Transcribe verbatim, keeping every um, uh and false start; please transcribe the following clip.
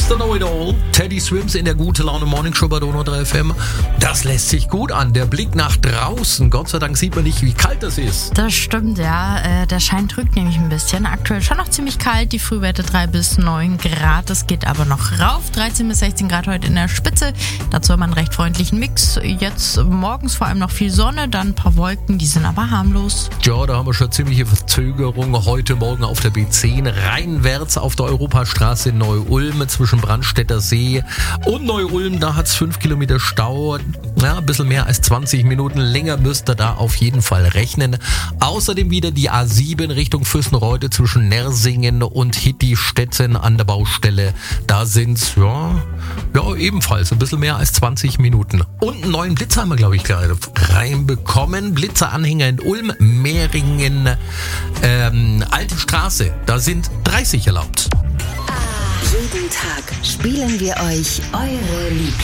Mister Know-it-all, Teddy Swims in der Gute Laune Morning Show bei Donau drei F M. Das lässt sich gut an. Der Blick nach draußen. Gott sei Dank sieht man nicht, wie kalt das ist. Das stimmt, ja. Äh, der Schein drückt nämlich ein bisschen. Aktuell schon noch ziemlich kalt. Die Frühwerte drei bis neun Grad. Es geht aber noch rauf. dreizehn bis sechzehn Grad heute in der Spitze. Dazu haben wir einen recht freundlichen Mix. Jetzt morgens vor allem noch viel Sonne, dann ein paar Wolken. Die sind aber harmlos. Ja, da haben wir schon ziemliche Verzögerung. Heute Morgen auf der B zehn. Rheinwärts auf der Europastraße in Neu-Ulm zwischen Brandstätter See und Neu-Ulm. Da hat es fünf Kilometer Stau. Ja, ein bisschen mehr als zwanzig Minuten länger müsst ihr da auf jeden Fall rechnen. Außerdem wieder die A sieben Richtung Füssenreuth zwischen Nersingen und Hittistetten an der Baustelle. Da sind's ja, ja ebenfalls ein bisschen mehr als zwanzig Minuten. Und einen neuen Blitzer haben wir, glaube ich, gerade reinbekommen. Blitzeranhänger in Ulm, Mehringen, ähm, Alte Straße. Da sind dreißig erlaubt. Jeden Tag spielen wir euch eure Lieblings